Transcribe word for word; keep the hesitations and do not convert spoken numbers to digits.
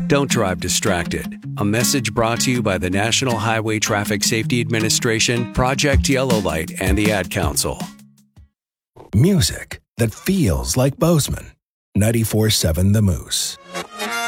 Don't drive distracted. A message brought to you by the National Highway Traffic Safety Administration, Project Yellow Light, and the Ad Council. Music that feels like Bozeman. ninety-four seven The Moose.